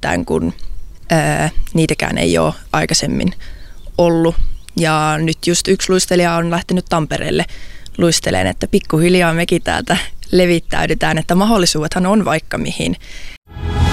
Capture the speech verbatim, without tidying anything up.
yllättäen, kun ää, niitäkään ei ole aikaisemmin ollut. Ja nyt just yksi luistelija on lähtenyt Tampereelle luisteleen, että pikkuhiljaa mekin täältä levittäydytään, että mahdollisuudethan on vaikka mihin.